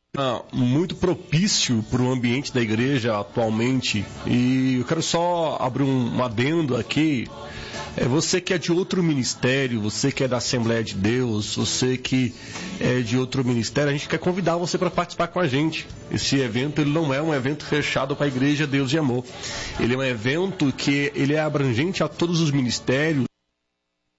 Muito propício para o ambiente da igreja atualmente, e eu quero só abrir um adendo aqui. Você que é de outro ministério, você que é da Assembleia de Deus, você que é de outro ministério, a gente quer convidar você para participar com a gente. Esse evento ele não é um evento fechado para a Igreja Deus e Amor. Ele é um evento que ele é abrangente a todos os ministérios